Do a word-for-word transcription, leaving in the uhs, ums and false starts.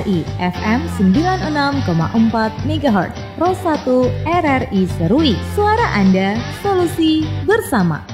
I F M sembilan puluh enam koma empat megahertz, R O S satu R R I Serui. Suara Anda, solusi bersama.